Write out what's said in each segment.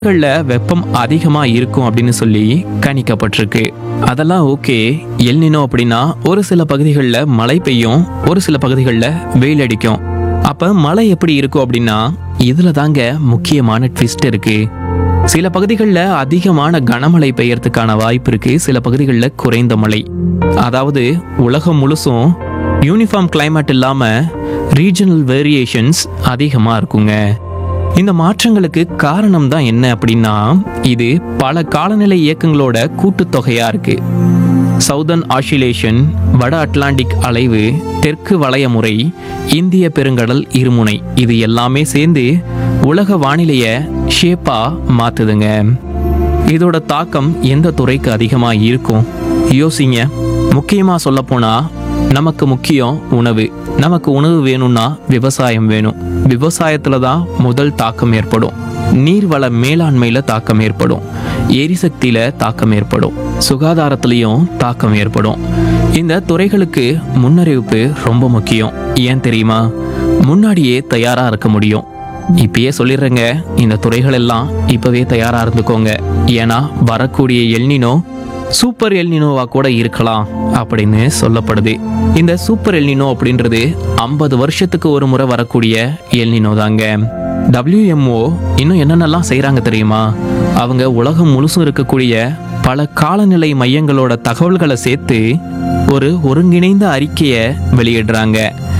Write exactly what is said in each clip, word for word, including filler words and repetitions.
நாடுகளில் வெப்பம் அதிகமா இருக்கும் அப்படின்னு சொல்லி கணிக்கப்பட்டிருக்கு. அதெல்லாம் ஓகே. எல்னினோ அப்படின்னா ஒரு சில பகுதிகளில் மழை பெய்யும், ஒரு சில பகுதிகளில் வெயில் அடிக்கும். அப்ப மழை எப்படி இருக்கும் அப்படின்னா இதுல தாங்க முக்கியமான ட்விஸ்ட் இருக்கு. சில பகுதிகளில் அதிகமான கனமழை பெய்யறதுக்கான வாய்ப்பு இருக்கு, சில பகுதிகளில் குறைந்த மழை. அதாவது உலகம் முழுசும் யூனிஃபார்ம் கிளைமேட் இல்லாம ரீஜனல் வேரியேஷன்ஸ் அதிகமா இருக்குங்க. இந்த மாற்றங்களுக்கு காரணம் தான் என்ன அப்படின்னா இது பல காலநிலை இயக்கங்களோட கூட்டுத்தொகையா இருக்கு. சவுதர்ன் ஆசிலேஷன், வட அட்லாண்டிக் அலைவு, தெற்கு வளைய முறை, இந்திய பெருங்கடல் இருமுனை, இது எல்லாமே சேர்ந்து உலக வானிலைய ஷேப்பா மாத்துதுங்க. இதோட தாக்கம் எந்த துறைக்கு அதிகமா இருக்கும் யோசிங்க. முக்கியமா சொல்ல போனா நமக்கு முக்கியம் உணவு. நமக்கு உணவு வேணும்னா விவசாயம் வேணும். விவசாயத்துல தான் முதல் தாக்கம் ஏற்படும். நீர்வள மேலாண்மையில தாக்கம் ஏற்படும், எரிசக்தியில தாக்கம் ஏற்படும், சுகாதாரத்திலையும் தாக்கம் ஏற்படும். இந்த துறைகளுக்கு முன்னறிவிப்பு ரொம்ப முக்கியம். ஏன் தெரியுமா? முன்னாடியே தயாரா இருக்க முடியும். இப்பயே சொல்லிடுறேங்க, இந்த துறைகள் எல்லாம் இப்பவே தயாரா இருந்துக்கோங்க. ஏன்னா வரக்கூடிய எல்னினோ சூப்பர் எல்னினோவா கூட இருக்கலாம் அப்படின்னு சொல்லப்படுது. இந்த சூப்பர் எல்னினோ அப்படின்றது ஐம்பது வருஷத்துக்கு ஒரு முறை வரக்கூடிய எல்னினோ தாங்க. டபிள்யூஎம்ஓ இன்னும் என்னென்னலாம் செய்யறாங்க தெரியுமா? அவங்க உலகம் முழுசும் இருக்கக்கூடிய பல காலநிலை மையங்களோட தகவல்களை சேர்த்து ஒரு ஒருங்கிணைந்த அறிக்கையை வெளியிடுறாங்க.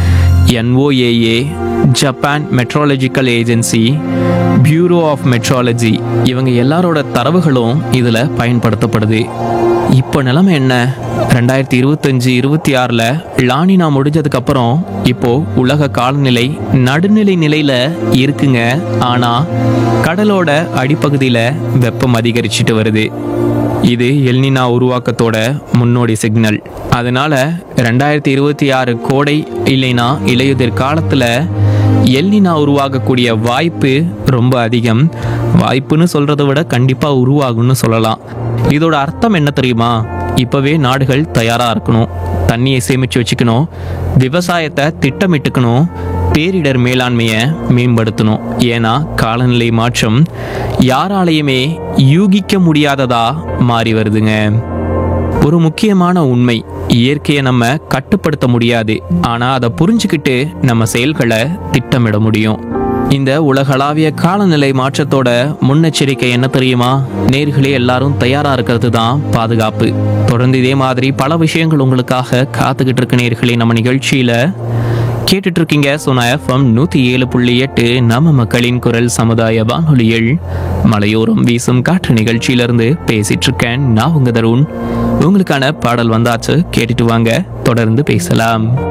NOAA, Japan meteorological agency, bureau of metrology, இவங்க எல்லாரோட தரவுகளும் இதுல பயன்படுத்தப்படுது. இப்போ நிலைமை என்ன? ரெண்டாயிரத்தி இருபத்தஞ்சு இருபத்தி ஆறுல லானினா முடிஞ்சதுக்கு அப்புறம் இப்போ உலக காலநிலை நடுநிலை நிலையில இருக்குங்க. ஆனா கடலோட அடிப்பகுதியில வெப்பம் அதிகரிச்சுட்டு வருது. இது எல்னினா உருவாக்கத்தோட முன்னோடி சிக்னல். அதனால ரெண்டாயிரத்தி இருபத்தி ஆறு கோடை இல்லைனா இலையுதிர் காலத்துல எல்னினா உருவாகக்கூடிய வாய்ப்பு ரொம்ப அதிகம். வாய்ப்புன்னு சொல்றதை விட கண்டிப்பா உருவாகும்னு சொல்லலாம். இதோட அர்த்தம் என்ன தெரியுமா? இப்பவே நாடுகள் தயாரா இருக்கணும், தண்ணியை சேமிச்சு வச்சுக்கணும், விவசாயத்தை திட்டமிட்டுக்கணும், பேரிடர் மேலாண்மையை மேம்படுத்தணும். ஏன்னா காலநிலை மாற்றம் யாராலையுமே யூகிக்க முடியாததா மாறி வருதுங்க. ஒரு முக்கியமான உண்மை, இயற்கையை நம்ம கட்டுப்படுத்த முடியாது, ஆனா அதை புரிஞ்சுக்கிட்டு நம்ம செயல்களை திட்டமிட முடியும். இந்த உலகளாவிய காலநிலை மாற்றத்தோட முன்னெச்சரிக்கை என்ன தெரியுமா? நேர்களே எல்லாரும் தயாரா இருக்கிறது தான் பாதுகாப்பு. தொடர்ந்து இதே மாதிரி பல விஷயங்கள் உங்களுக்காக காத்துக்கிட்டு இருக்க நேர்களே. நம்ம நிகழ்ச்சியில கேட்டுட்டு இருக்கீங்க சோனா எஃப்எம் நூத்தி ஏழு புள்ளி எட்டு நம்ம மக்களின் குரல் சமுதாய வானொலியில் மலையோரம் வீசும் காற்று நிகழ்ச்சியிலிருந்து பேசிட்டு இருக்கேன் நான் உங்க தருண். உங்களுக்கான பாடல் வந்தாச்சு, கேட்டுட்டு வாங்க, தொடர்ந்து பேசலாம்.